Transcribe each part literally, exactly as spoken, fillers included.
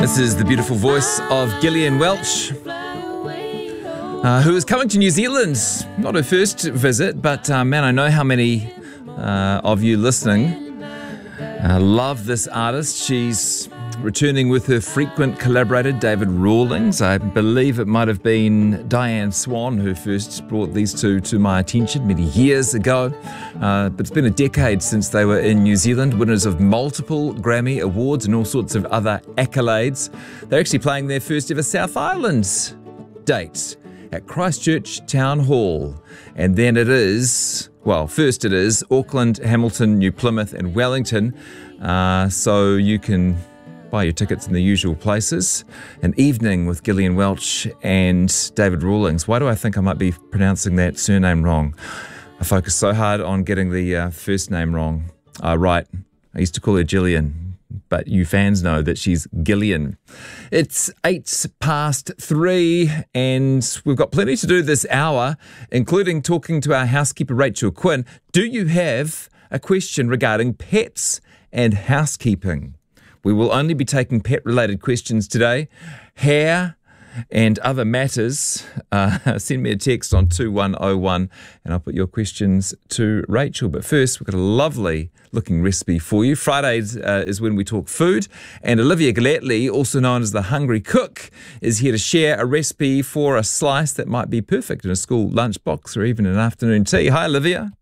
This is the beautiful voice of Gillian Welch, uh, who is coming to New Zealand. Not her first visit, but uh, man, I know how many uh, of you listening uh, love this artist. She's returning with her frequent collaborator, David Rawlings. I believe it might have been Diane Swan who first brought these two to my attention many years ago. Uh, but it's been a decade since they were in New Zealand, winners of multiple Grammy Awards and all sorts of other accolades. They're actually playing their first ever South Island date at Christchurch Town Hall. And then it is, well, first it is Auckland, Hamilton, New Plymouth and Wellington. Uh, so you can buy your tickets in the usual places. An evening with Gillian Welch and David Rawlings. Why do I think I might be pronouncing that surname wrong? I focus so hard on getting the uh, first name wrong. Uh, right, I used to call her Gillian, but you fans know that she's Gillian. It's eight past three, and we've got plenty to do this hour, including talking to our housekeeper, Rachel Quinn. Do you have a question regarding pets and housekeeping? We will only be taking pet-related questions today. Hair and other matters. Uh, send me a text on two one oh one and I'll put your questions to Rachel. But first, we've got a lovely looking recipe for you. Fridays uh, is when we talk food. And Olivia Gallatley, also known as the Hungry Cook, is here to share a recipe for a slice that might be perfect in a school lunchbox or even an afternoon tea. Hi, Olivia.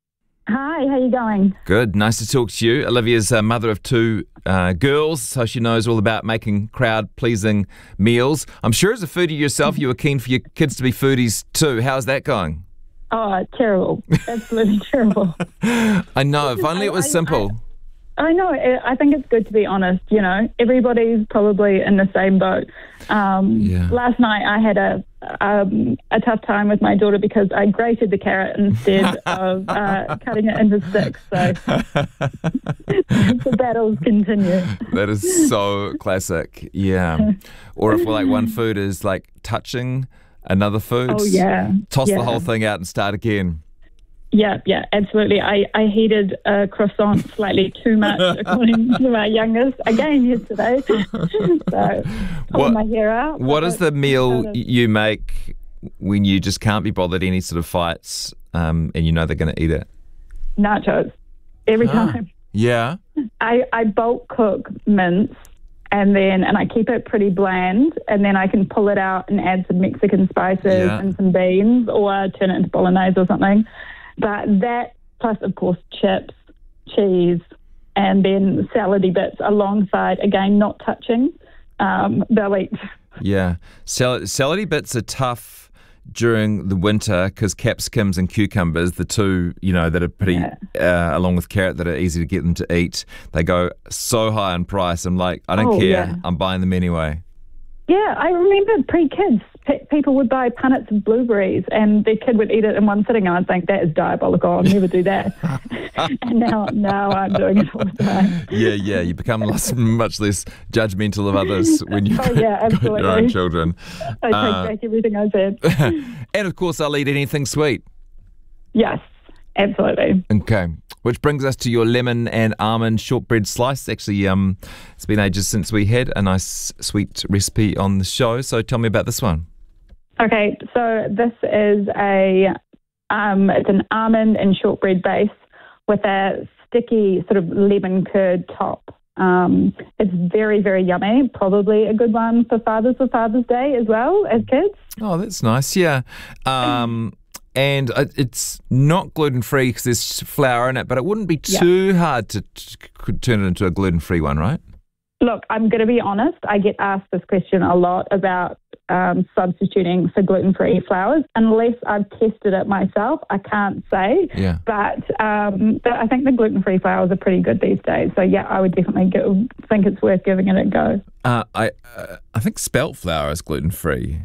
Hi, how you going? Good, nice to talk to you. Olivia's a mother of two uh, girls, so she knows all about making crowd-pleasing meals. I'm sure as a foodie yourself, you were keen for your kids to be foodies too. How's that going? Oh, terrible. Absolutely terrible. I know, if only it was I, simple. I, I know, I think it's good to be honest, you know. Everybody's probably in the same boat. Um, yeah. Last night I had a um, a tough time with my daughter because I grated the carrot instead of uh, cutting it into sticks. So the battles continue. That is so classic. Yeah. Or if like one food is like touching another food. Oh yeah. Toss yeah. the whole thing out and start again. Yeah, yeah, absolutely. I, I heated a croissant slightly too much, according to my youngest, again yesterday. So, pulled my hair out. What is the meal you make when you just can't be bothered any sort of fights um, and you know they're going to eat it? Nachos. Every ah, time. Yeah? I, I bulk cook mince and then and I keep it pretty bland and then I can pull it out and add some Mexican spices yeah. and some beans or turn it into bolognese or something. But that, plus, of course, chips, cheese, and then salady bits alongside, again, not touching, um, they'll eat. Yeah. Sal- salady bits are tough during the winter because capsicums and cucumbers, the two, you know, that are pretty, yeah. uh, along with carrot, that are easy to get them to eat, they go so high in price. I'm like, I don't oh, care. Yeah. I'm buying them anyway. Yeah, I remember pre-kids, pe- people would buy punnets of blueberries and their kid would eat it in one sitting and I'd think, that is diabolical, I'll never do that. And now now I'm doing it all the time. Yeah, yeah, you become less, much less judgmental of others when you've oh, yeah, got your own children. I take uh, back everything I said. And of course, I'll eat anything sweet. Yes, absolutely. Okay. Which brings us to your lemon and almond shortbread slice. Actually, um, it's been ages since we had a nice sweet recipe on the show. So tell me about this one. Okay, so this is a um, it's an almond and shortbread base with a sticky sort of lemon curd top. Um, it's very, very yummy. Probably a good one for Fathers for Father's Day as well as kids. Oh, that's nice. Yeah. Um, And it's not gluten-free because there's flour in it, but it wouldn't be too yep. hard to t- turn it into a gluten-free one, right? Look, I'm going to be honest. I get asked this question a lot about um, substituting for gluten-free flours. Unless I've tested it myself, I can't say. Yeah. But, um, but I think the gluten-free flours are pretty good these days. So, yeah, I would definitely give, think it's worth giving it a go. Uh, I uh, I think spelt flour is gluten-free.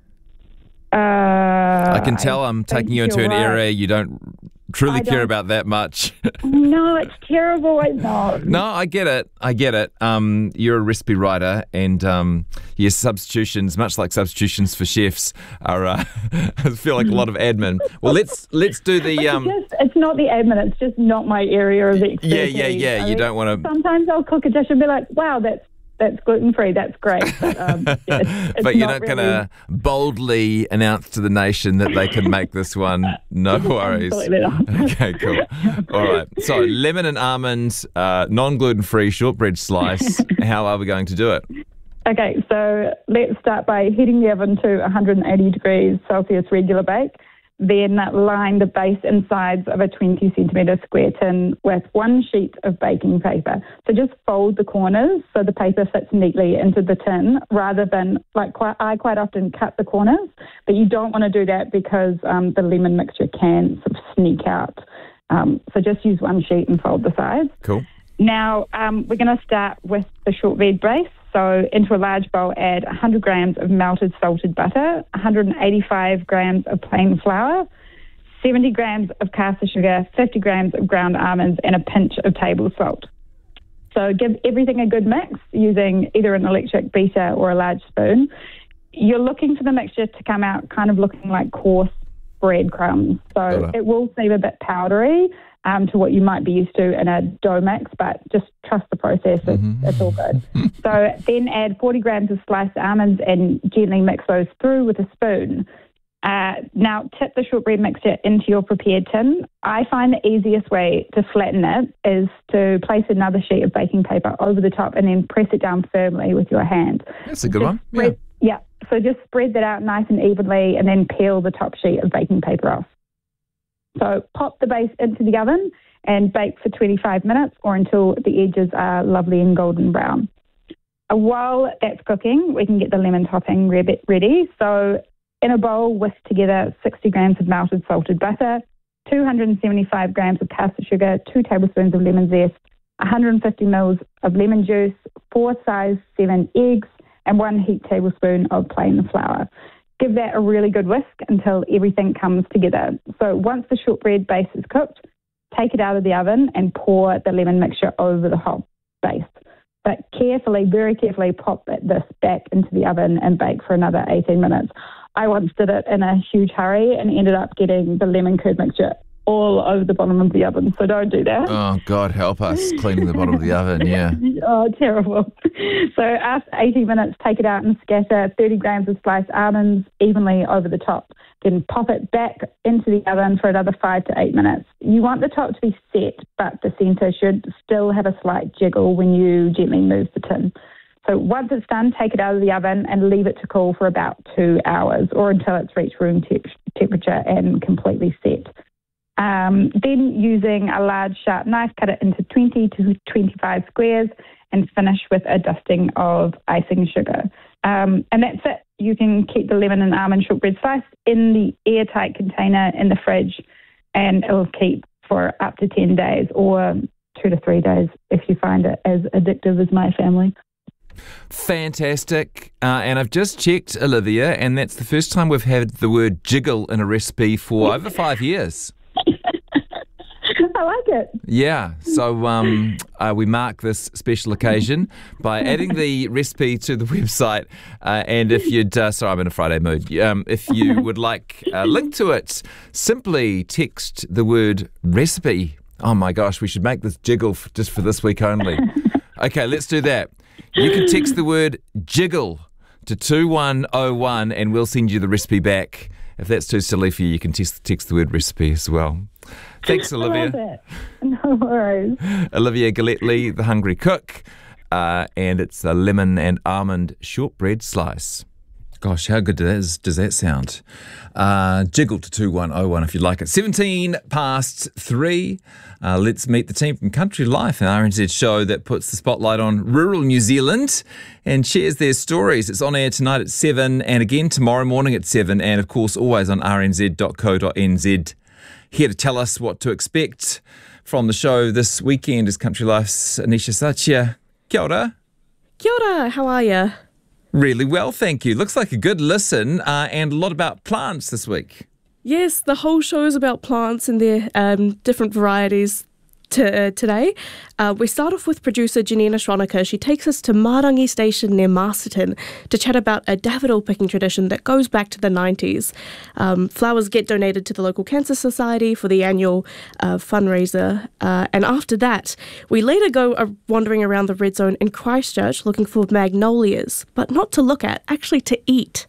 Uh, I can tell I'm taking you into an right. area you don't truly I care don't, about that much. No, it's terrible. I know. No, I get it. I get it. Um, you're a recipe writer, and um, your substitutions, much like substitutions for chefs, are uh, I feel like a lot of admin. Well, let's let's do the. Um, it's, just, it's not the admin. It's just not my area of expertise. Yeah, yeah, yeah. I you mean, don't want to. Sometimes I'll cook a dish and be like, "Wow, that's that's gluten-free, that's great. But, um, yeah, it's, it's but you're not, not really... going to boldly announce to the nation that they can make this one. No worries. Absolutely not. Okay, cool. All right. So lemon and almond, uh, non-gluten-free shortbread slice. How are we going to do it? Okay, so let's start by heating the oven to one hundred eighty degrees Celsius regular bake. Then line the base and sides of a twenty centimetre square tin with one sheet of baking paper. So just fold the corners so the paper fits neatly into the tin rather than, like quite, I quite often cut the corners, but you don't want to do that because um, the lemon mixture can sort of sneak out. Um, so just use one sheet and fold the sides. Cool. Now um, we're going to start with the shortbread base. So into a large bowl, add one hundred grams of melted salted butter, one hundred eighty-five grams of plain flour, seventy grams of caster sugar, fifty grams of ground almonds, and a pinch of table salt. So give everything a good mix using either an electric beater or a large spoon. You're looking for the mixture to come out kind of looking like coarse breadcrumbs. So it will seem a bit powdery um, to what you might be used to in a dough mix, but just trust the process. It's, mm-hmm. it's all good. So then add forty grams of sliced almonds and gently mix those through with a spoon. Uh, now tip the shortbread mixture into your prepared tin. I find the easiest way to flatten it is to place another sheet of baking paper over the top and then press it down firmly with your hand. That's a good just one. Spread, yeah. yeah. So just spread that out nice and evenly and then peel the top sheet of baking paper off. So pop the base into the oven and bake for twenty-five minutes or until the edges are lovely and golden brown. Uh, while that's cooking, we can get the lemon topping re- ready. So in a bowl, whisk together sixty grams of melted salted butter, two hundred seventy-five grams of caster sugar, two tablespoons of lemon zest, one hundred fifty mils of lemon juice, four size seven eggs, and one heaped tablespoon of plain flour. Give that a really good whisk until everything comes together. So once the shortbread base is cooked, take it out of the oven and pour the lemon mixture over the hot base. But carefully, very carefully pop this back into the oven and bake for another eighteen minutes. I once did it in a huge hurry and ended up getting the lemon curd mixture all over the bottom of the oven, so don't do that. Oh, God help us, cleaning the bottom of the oven, yeah. Oh, terrible. So after eighty minutes, take it out and scatter thirty grams of sliced almonds evenly over the top. Then pop it back into the oven for another five to eight minutes. You want the top to be set, but the centre should still have a slight jiggle when you gently move the tin. So once it's done, take it out of the oven and leave it to cool for about two hours or until it's reached room te- temperature and completely set. Um, then using a large sharp knife, cut it into twenty to twenty-five squares and finish with a dusting of icing sugar. Um, and that's it. You can keep the lemon and almond shortbread slice in the airtight container in the fridge and it will keep for up to ten days or two to three days if you find it as addictive as my family. Fantastic. Uh, and I've just checked, Olivia, and that's the first time we've had the word jiggle in a recipe for over five years. I like it. Yeah, so um, uh, we mark this special occasion by adding the recipe to the website. Uh, and if you'd, uh, sorry, I'm in a Friday mood. Um, if you would like a link to it, simply text the word recipe. Oh my gosh, we should make this jiggle for, just for this week only. Okay, let's do that. You can text the word jiggle to two one oh one and we'll send you the recipe back. If that's too silly for you, you can text, text the word recipe as well. Thanks, Olivia. I love it. No worries. Olivia Galletley, The Hungry Cook, uh, and it's a lemon and almond shortbread slice. Gosh, how good does, does that sound? Uh, jiggle to two one oh one if you'd like it. seventeen past three. Uh, let's meet the team from Country Life, an R N Z show that puts the spotlight on rural New Zealand and shares their stories. It's on air tonight at seven and again tomorrow morning at seven and, of course, always on r n z dot co dot n z. Here to tell us what to expect from the show this weekend is Country Life's Anisha Satya. Kia ora. Kia ora, how are you? Really well, thank you. Looks like a good listen uh, and a lot about plants this week. Yes, the whole show is about plants and their um, different varieties to, uh, today. Uh, we start off with producer Janina Schronecker. She takes us to Marangi Station near Masterton to chat about a daffodil picking tradition that goes back to the nineties. Um, flowers get donated to the local cancer society for the annual uh, fundraiser. Uh, and after that, we later go uh, wandering around the red zone in Christchurch looking for magnolias, but not to look at, actually to eat.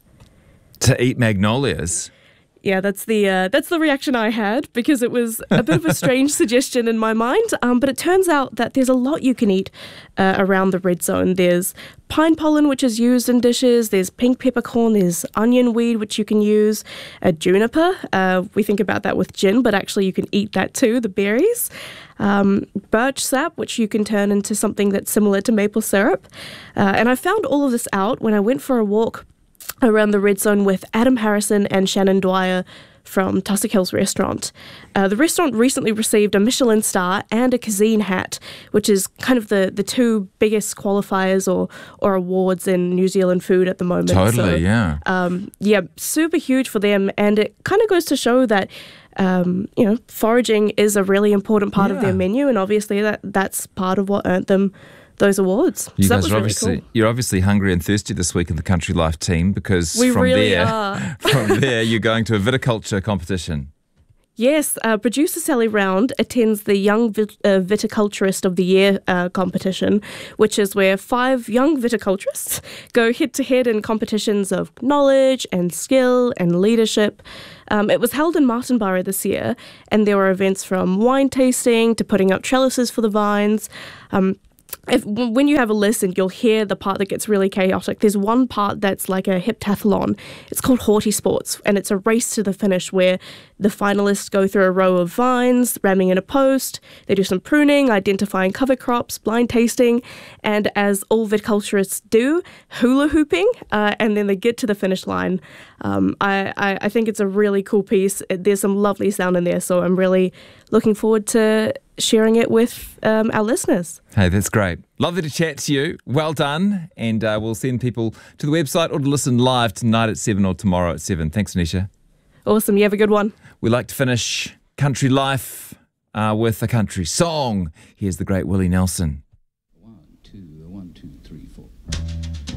To eat magnolias? Yeah, that's the uh, that's the reaction I had, because it was a bit of a strange suggestion in my mind. Um, but it turns out that there's a lot you can eat uh, around the red zone. There's pine pollen, which is used in dishes. There's pink peppercorn. There's onion weed, which you can use. A juniper. Uh, we think about that with gin, but actually you can eat that too, the berries. Um, birch sap, which you can turn into something that's similar to maple syrup. Uh, and I found all of this out when I went for a walk around the red zone with Adam Harrison and Shannon Dwyer from Tussock Hills Restaurant. Uh, the restaurant recently received a Michelin star and a Cuisine hat, which is kind of the, the two biggest qualifiers or or awards in New Zealand food at the moment. Totally, so, yeah. Um, yeah, super huge for them, and it kind of goes to show that um, you know, foraging is a really important part yeah. of their menu, and obviously that that's part of what earned them those awards. You so guys that was are really obviously cool. You're obviously hungry and thirsty this week in the Country Life team, because We from really there, are. from there you're going to a viticulture competition. Yes, uh, producer Sally Round attends the Young Vit- uh, Viticulturist of the Year uh, competition, which is where five young viticulturists go head-to-head in competitions of knowledge and skill and leadership. Um, it was held in Martinborough this year, and there were events from wine tasting to putting up trellises for the vines. Um, If, when you have a listen, you'll hear the part that gets really chaotic. There's one part that's like a heptathlon. It's called Horty Sports, and it's a race to the finish where the finalists go through a row of vines, ramming in a post. They do some pruning, identifying cover crops, blind tasting, and as all viticulturists do, hula hooping, uh, and then they get to the finish line. Um, I, I, I think it's a really cool piece. There's some lovely sound in there, so I'm really looking forward to sharing it with um, our listeners. Hey, that's great. Lovely to chat to you. Well done. And uh, we'll send people to the website or to listen live tonight at seven or tomorrow at seven. Thanks, Nisha. Awesome. You have a good one. We like to finish Country Life uh, with a country song. Here's the great Willie Nelson.